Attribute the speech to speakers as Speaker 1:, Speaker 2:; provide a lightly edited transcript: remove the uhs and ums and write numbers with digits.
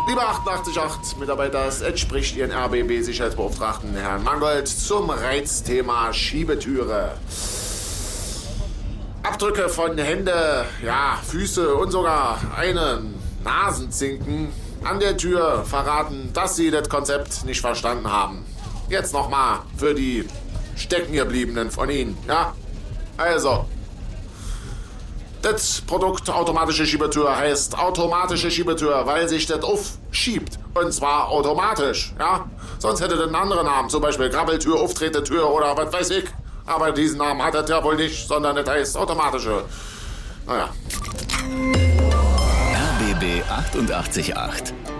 Speaker 1: Lieber 888 Mitarbeiter, es entspricht Ihren RBB-Sicherheitsbeauftragten Herrn Mangold zum Reizthema Schiebetüre. Abdrücke von Hände, Füße und sogar einen Nasenzinken an der Tür verraten, dass Sie das Konzept nicht verstanden haben. Jetzt nochmal für die Steckengebliebenen von Ihnen, ja? Also, das Produkt automatische Schiebetür heißt automatische Schiebetür, weil sich das aufschiebt. Und zwar automatisch, ja? Sonst hätte das einen anderen Namen, zum Beispiel Krabbeltür, Auftretetür oder was weiß ich. Aber diesen Namen hat das ja wohl nicht, sondern das heißt automatische. Naja.
Speaker 2: RBB 888.